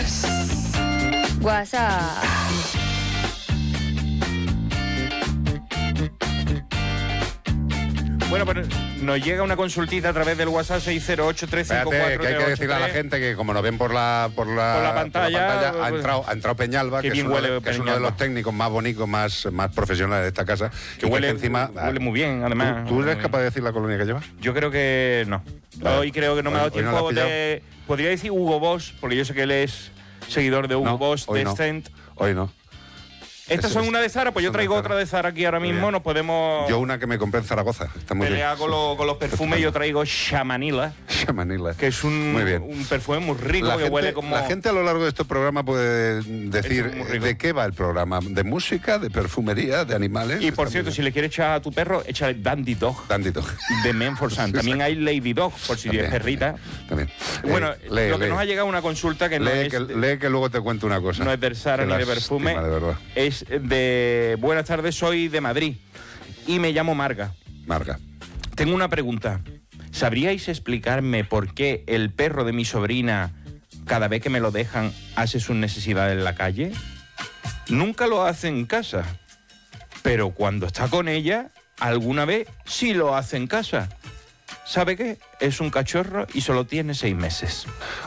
WhatsApp. Bueno, pues nos llega una consultita a través del WhatsApp 608-354. Espérate, que hay que decirle a la gente que como nos ven por la pantalla, ha entrado Peñalba, que es uno de los técnicos más bonitos, más profesionales de esta casa. Que huele muy bien, además. ¿Tú eres capaz de decir la colonia que lleva? Yo creo que no. Vale. Hoy creo que no me ha dado tiempo de... Podría decir Hugo Boss, porque yo sé que él es seguidor de Hugo Boss, de Stent. Hoy no. Estas son una de Zara, pues yo traigo otra de Zara aquí ahora mismo, nos podemos... Yo una que me compré en Zaragoza, está muy bien. Con los perfumes, yo traigo Shamanila. Shamanila. Que es un perfume muy rico, que huele como... La gente a lo largo de este programa puede decir de qué va el programa, de música, de perfumería, de animales... Y por cierto, si le quieres echar a tu perro, échale Dandy Dog. Dandy Dog. De Menfor Sun. También hay Lady Dog, por si es perrita. También. Bueno, lo que nos ha llegado una consulta que no es... Lee que luego te cuento una cosa. No es de Zara ni de perfume. De verdad. Es de... Buenas tardes, soy de Madrid y me llamo Marga. Marga. Tengo una pregunta. ¿Sabríais explicarme por qué el perro de mi sobrina, cada vez que me lo dejan, hace sus necesidades en la calle? Nunca lo hace en casa, pero cuando está con ella, alguna vez sí lo hace en casa. ¿Sabe qué? Es un cachorro y solo tiene 6 meses.